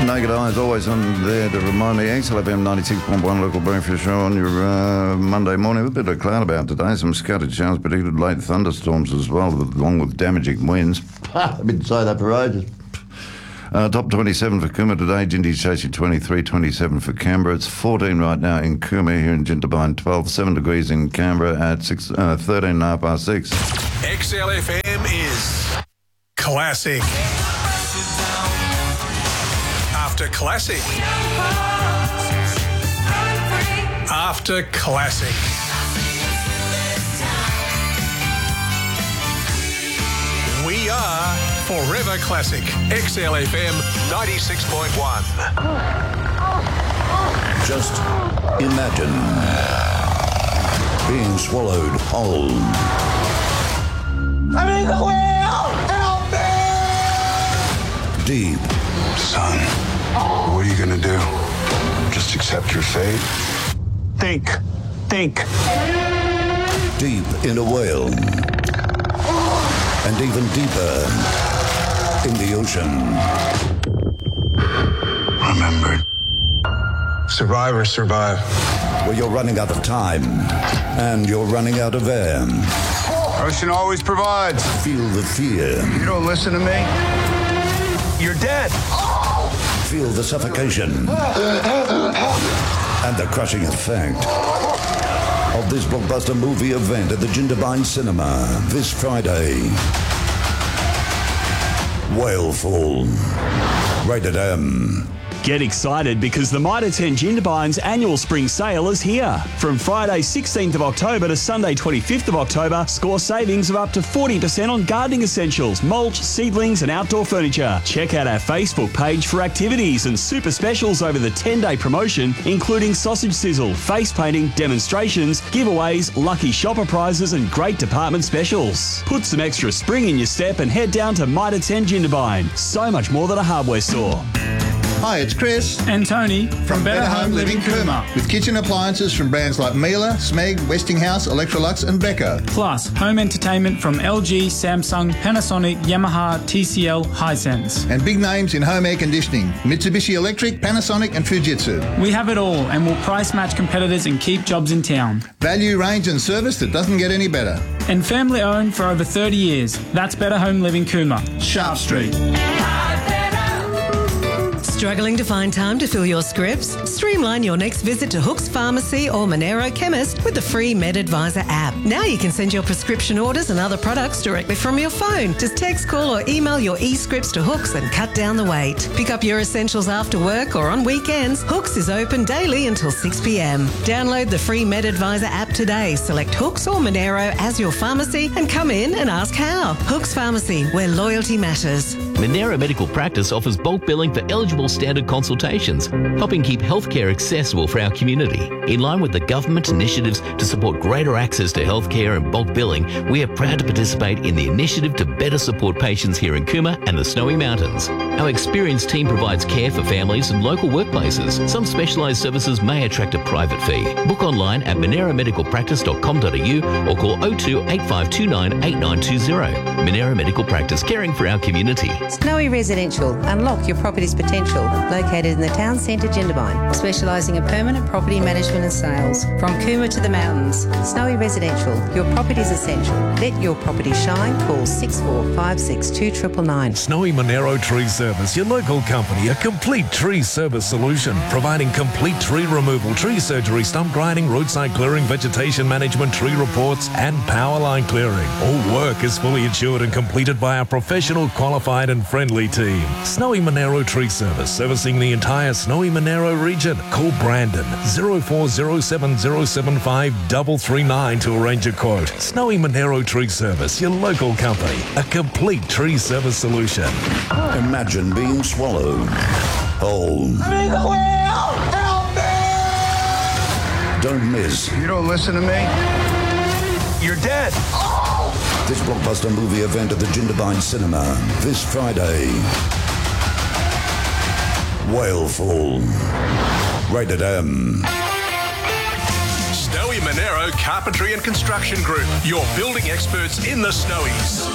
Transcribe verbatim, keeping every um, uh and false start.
Naked Eyes always on there to remind me. X L F M ninety-six point one local breakfast show on your uh, Monday morning. With a bit of cloud about today. Some scattered showers, predicted late thunderstorms as well, along with damaging winds. I've been saying that for ages. Uh, top twenty-seven for Cooma today. Jindy Stacey twenty-three, twenty-seven for Canberra. It's fourteen right now in Cooma, here in Jindabyne twelve, seven degrees in Canberra at six, uh, thirteen and a half past six. X L F M is classic. After classic. After classic. We are Forever Classic. X L F M ninety-six point one. Just imagine being swallowed whole. I'm in the wheel! Help me! Deep. Son, what are you gonna do? Just accept your fate? Think. Think. Deep in a whale. And even deeper in the ocean. Remember, survivors survive. Where you're running out of time and you're running out of air. Ocean always provides. Feel the fear. You don't listen to me, you're dead. Feel the suffocation and the crushing effect of this blockbuster movie event at the Jindabyne Cinema this Friday. Whalefall. Rated M. Get excited because the Mitre ten Jindabyne's annual spring sale is here. From Friday sixteenth of October to Sunday twenty-fifth of October, score savings of up to forty percent on gardening essentials, mulch, seedlings and outdoor furniture. Check out our Facebook page for activities and super specials over the ten-day promotion, including sausage sizzle, face painting, demonstrations, giveaways, lucky shopper prizes and great department specials. Put some extra spring in your step and head down to Mitre ten Jindabyne. So much more than a hardware store. Hi, it's Chris and Tony from Better Home Living Cooma. With kitchen appliances from brands like Miele, Smeg, Westinghouse, Electrolux and Beko. Plus, home entertainment from L G, Samsung, Panasonic, Yamaha, T C L, Hisense. And big names in home air conditioning. Mitsubishi Electric, Panasonic and Fujitsu. We have it all and will price match competitors and keep jobs in town. Value, range and service that doesn't get any better. And family owned for over thirty years. That's Better Home Living Cooma. Sharp Street. Struggling to find time to fill your scripts? Streamline your next visit to Hooks Pharmacy or Monero Chemist with the free MedAdvisor app. Now you can send your prescription orders and other products directly from your phone. Just text, call or email your e-scripts to Hooks and cut down the wait. Pick up your essentials after work or on weekends. Hooks is open daily until six p.m. Download the free MedAdvisor app today. Select Hooks or Monero as your pharmacy and come in and ask how. Hooks Pharmacy, where loyalty matters. Monero Medical Practice offers bulk billing for eligible standard consultations, helping keep healthcare accessible for our community. In line with the government initiatives to support greater access to healthcare and bulk billing, we are proud to participate in the initiative to better support patients here in Cooma and the Snowy Mountains. Our experienced team provides care for families and local workplaces. Some specialised services may attract a private fee. Book online at monero medical practice dot com dot a u or call oh two eight five two nine eight nine two zero. Monero Medical Practice, caring for our community. Snowy Residential. Unlock your property's potential. Located in the town centre, Jindabyne. Specialising in permanent property management and sales. From Cooma to the mountains. Snowy Residential. Your property's essential. Let your property shine. Call six four five six two nine nine nine. Snowy Monero Tree Service, your local company. A complete tree service solution. Providing complete tree removal, tree surgery, stump grinding, roadside clearing, vegetation management, tree reports and power line clearing. All work is fully insured and completed by our professional, qualified and friendly team. Snowy Monero Tree Service, servicing the entire Snowy Monero region. Call Brandon zero four zero seven zero seven five three three nine to arrange a quote. Snowy Monero Tree Service, your local company. A complete tree service solution. Imagine being swallowed whole. I'm in the wheel! Help me! Don't miss. You don't listen to me, you're dead. This blockbuster movie event at the Jindabyne Cinema this Friday. Whalefall. Rated M. Snowy Monero Carpentry and Construction Group, your building experts in the Snowies.